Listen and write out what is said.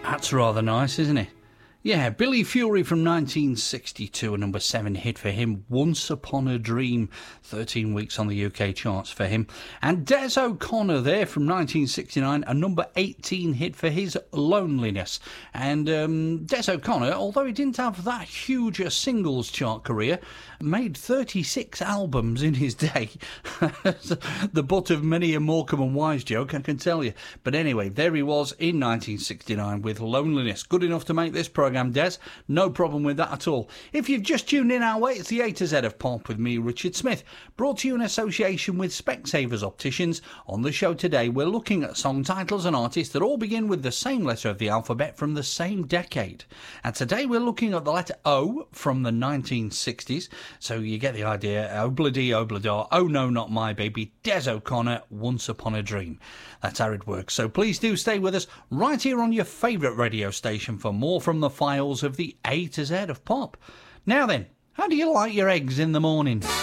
That's rather nice, isn't it? Yeah, Billy Fury from 1962, a number 7 hit for him. Once Upon a Dream, 13 weeks on the UK charts for him. And Des O'Connor there from 1969, a number 18 hit for his Loneliness. And Des O'Connor, although he didn't have that huge a singles chart career, made 36 albums in his day. The butt of many a Morecambe and Wise joke, I can tell you. But anyway, there he was in 1969 with Loneliness. Good enough to make this programme, Des. No problem with that at all. If you've just tuned in our way, it's the A to Z of Pop with me, Richard Smith, brought to you in association with Specsavers Opticians. On the show today, we're looking at song titles and artists that all begin with the same letter of the alphabet from the same decade. And today we're looking at the letter O from the 1960s. So you get the idea. Obladi Oblada, Oh No Not My Baby, Des O'Connor, Once Upon a Dream. That's how it works. So please do stay with us right here on your favourite radio station for more from the files of the A to Z of Pop. Now then, how do you like your eggs in the morning?